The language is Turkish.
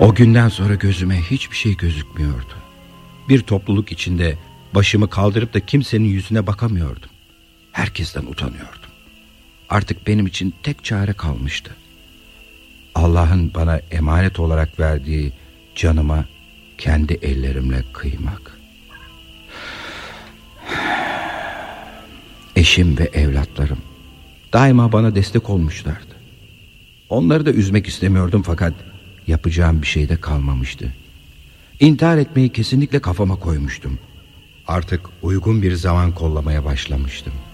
O günden sonra gözüme hiçbir şey gözükmüyordu. Bir topluluk içinde başımı kaldırıp da kimsenin yüzüne bakamıyordum. Herkesten utanıyordum. Artık benim için tek çare kalmıştı. Allah'ın bana emanet olarak verdiği canıma kendi ellerimle kıymak. Eşim ve evlatlarım daima bana destek olmuşlardı. Onları da üzmek istemiyordum fakat yapacağım bir şey de kalmamıştı. İntihar etmeyi kesinlikle kafama koymuştum. Artık uygun bir zaman kollamaya başlamıştım.